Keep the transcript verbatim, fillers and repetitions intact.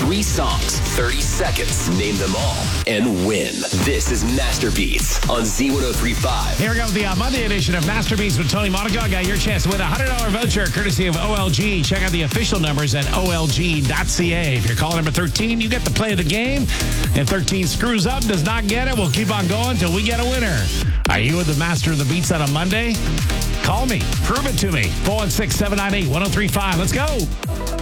Three songs, thirty seconds. Name them all and win. This is Master Beats on Z one oh three point five. Here we go with the uh, Monday edition of Master Beats with Tony Monaco. I got your chance to win a one hundred dollars voucher courtesy of O L G. Check out the official numbers at O L G dot C A. If you're calling number thirteen, you get to play the game. If thirteen screws up, does not get it, we'll keep on going until we get a winner. Are you the master of the beats on a Monday? Call me. Prove it to me. four one six, seven nine eight, one oh three five. Let's go.